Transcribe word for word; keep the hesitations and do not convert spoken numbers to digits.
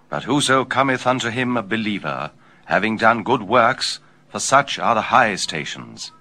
But whoso cometh unto him a believer, having done good works, for such are the high stations.